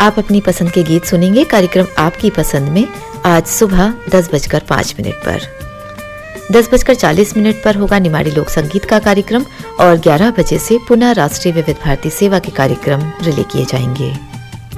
आप अपनी पसंद के गीत सुनेंगे कार्यक्रम आपकी पसंद में आज सुबह 10:05 पर। 10:40 पर होगा निमाड़ी लोक संगीत का कार्यक्रम और 11 बजे से पुनः राष्ट्रीय विविध भारती सेवा के कार्यक्रम रिले किए जाएंगे।